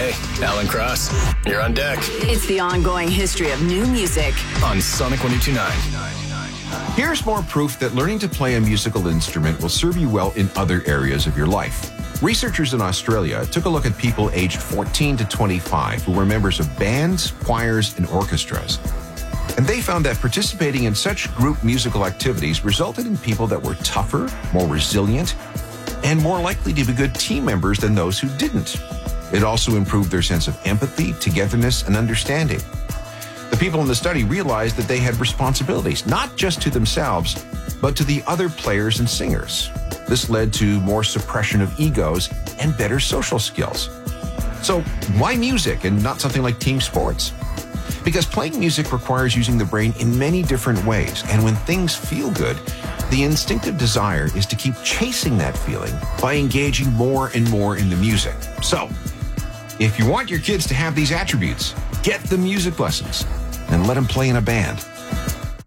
Hey, Alan Cross, you're on deck. It's the ongoing history of new music on Sonic 102.9. Here's more proof that learning to play a musical instrument will serve you well in other areas of your life. Researchers in Australia took a look at people aged 14 to 25 who were members of bands, choirs, and orchestras. And they found that participating in such group musical activities resulted in people that were tougher, more resilient, and more likely to be good team members than those who didn't. It also improved their sense of empathy, togetherness, and understanding. The people in the study realized that they had responsibilities, not just to themselves, but to the other players and singers. This led to more suppression of egos and better social skills. So why music and not something like team sports? Because playing music requires using the brain in many different ways, and when things feel good, the instinctive desire is to keep chasing that feeling by engaging more and more in the music. So, if you want your kids to have these attributes, get the music lessons and let them play in a band.